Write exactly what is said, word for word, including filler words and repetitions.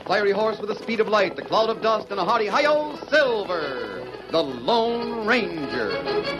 fiery horse with the speed of light, the cloud of dust, and a hearty hi-yo, Silver, the Lone Ranger.